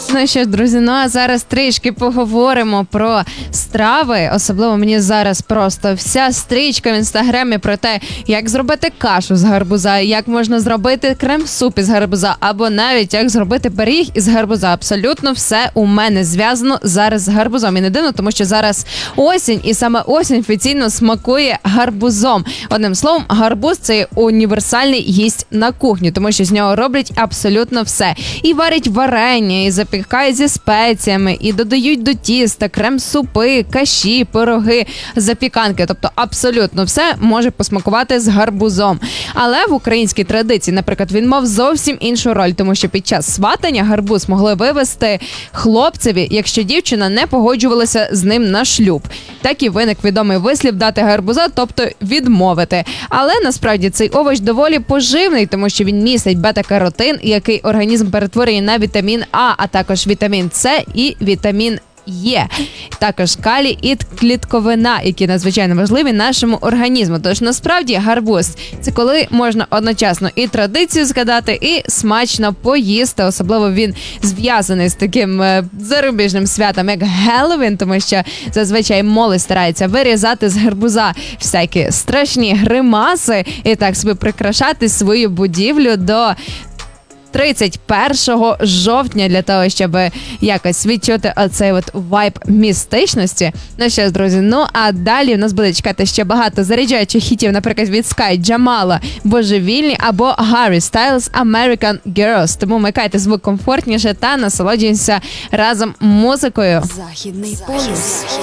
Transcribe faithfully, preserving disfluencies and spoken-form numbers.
Ну що ж, друзі, ну а зараз трішки поговоримо про страви. Особливо мені зараз просто вся стрічка в інстаграмі про те, як зробити кашу з гарбуза, як можна зробити крем-суп із гарбуза, або навіть як зробити пиріг із гарбуза. Абсолютно все у мене зв'язано зараз з гарбузом. І не дивно, тому що зараз осінь, і саме осінь офіційно смакує гарбузом. Одним словом, гарбуз – це універсальний гість на кухні, тому що з нього роблять абсолютно все. І варять варення, і запікають зі спеціями, і додають до тіста крем-супи, каші, пироги, запіканки. Тобто абсолютно все може посмакувати з гарбузом. Але в українській традиції, наприклад, він мав зовсім іншу роль, тому що під час сватання гарбуз могли вивезти хлопцеві, якщо дівчина не погоджувалася з ним на шлюб. Так і виник відомий вислів «дати гарбуза», тобто відмовити. Але насправді цей овоч доволі поживний, тому що він містить бета-каротин, який організм перетворює на вітамін А, а також вітамін С і вітамін Є. Також калій і клітковина, які надзвичайно важливі нашому організму. Тож насправді гарбуз – це коли можна одночасно і традицію згадати, і смачно поїсти. Особливо він зв'язаний з таким е, зарубіжним святом, як Геловін, тому що зазвичай молодь старається вирізати з гарбуза всякі страшні гримаси і так собі прикрашати свою будівлю до тридцять першого жовтня для того, щоб якось відчути оцей от вайб містичності. Ну що ж, друзі, ну а далі в нас буде чекати ще багато заряджаючих хітів, наприклад, від Скай, Джамала, Божевільні або Harry Styles, American Girls. Тому вмикайте звук комфортніше та насолоджуйтеся разом музикою. Західний полюс.